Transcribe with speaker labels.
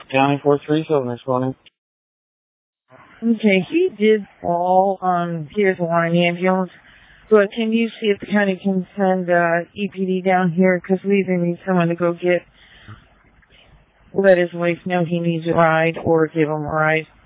Speaker 1: County 437 this morning.
Speaker 2: Okay, he did fall on Pierce Line ambulance, but can you see if the county can send EPD down here? Because we either need someone to go let his wife know he needs a ride or give him a ride.